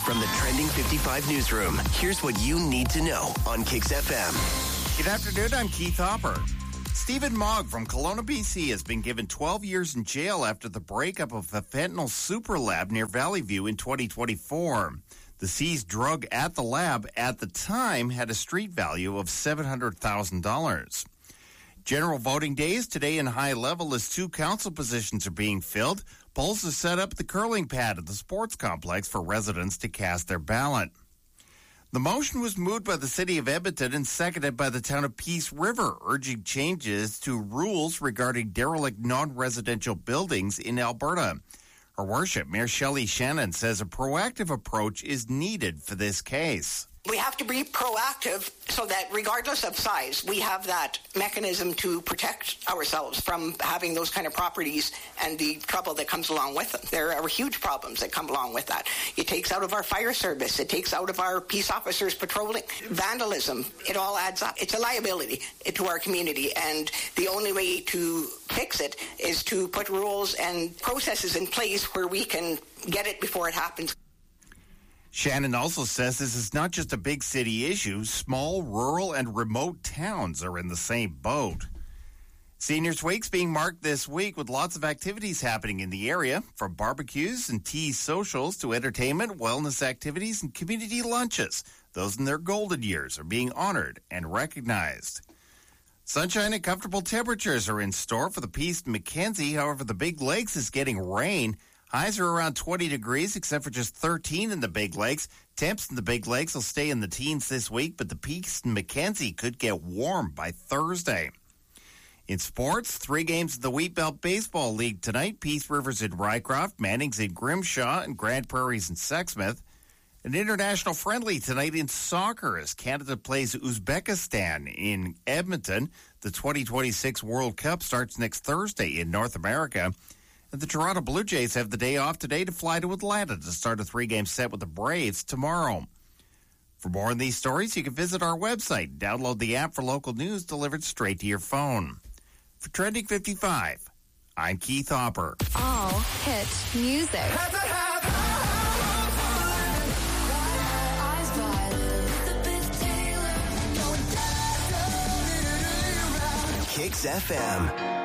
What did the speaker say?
From the Trending 55 newsroom, here's what you need to know on Kix FM. Good afternoon, I'm Keith Hopper. Stephen Mogg from Kelowna, BC has been given 12 years in jail after the breakup of the fentanyl super lab near Valley View in 2024. The seized drug at the lab at the time had a street value of $700,000. General voting day is today in high level as 2 council positions are being filled. Polls are set up at the curling pad at the sports complex for residents to cast their ballot. The motion was moved by the city of Edmonton and seconded by the town of Peace River, urging changes to rules regarding derelict non-residential buildings in Alberta. Her Worship, Mayor Shelley Shannon, says a proactive approach is needed for this case. We have to be proactive so that regardless of size, we have that mechanism to protect ourselves from having those kind of properties and the trouble that comes along with them. There are huge problems that come along with that. It takes out of our fire service. It takes out of our peace officers patrolling. Vandalism, it all adds up. It's a liability to our community, and the only way to fix it is to put rules and processes in place where we can get it before it happens. Shannon also says this is not just a big city issue. Small, rural, and remote towns are in the same boat. Seniors Week's being marked this week with lots of activities happening in the area, from barbecues and tea socials to entertainment, wellness activities, and community lunches. Those in their golden years are being honored and recognized. Sunshine and comfortable temperatures are in store for the Peace and Mackenzie. However, the Big Lakes is getting rain. Highs are around 20 degrees, except for just 13 in the Big Lakes. Temps in the Big Lakes will stay in the teens this week, but the Peace and Mackenzie could get warm by Thursday. In sports, 3 games of the Wheatbelt Baseball League tonight. Peace River's in Rycroft, Manning's in Grimshaw, and Grand Prairie's in Sexsmith. An international friendly tonight in soccer as Canada plays Uzbekistan in Edmonton. The 2026 World Cup starts next Thursday in North America. And the Toronto Blue Jays have the day off today to fly to Atlanta to start a 3-game set with the Braves tomorrow. For more on these stories, you can visit our website. Download the app for local news delivered straight to your phone. For Trending 55, I'm Keith Hopper. All hit music. Kix FM.